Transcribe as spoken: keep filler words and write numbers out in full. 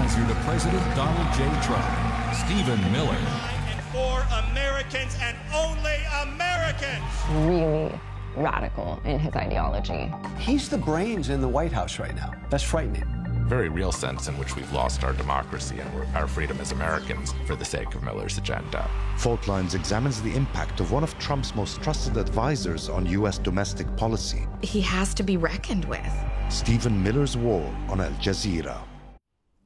advisor to President Donald J. Trump, Stephen Miller. And for Americans and only Americans. Really radical in his ideology. He's the brains in the White House right now. That's frightening. Very real sense in which we've lost our democracy and our freedom as Americans for the sake of Miller's agenda. Fault Lines examines the impact of one of Trump's most trusted advisors on U S domestic policy. He has to be reckoned with. Stephen Miller's War on Al Jazeera.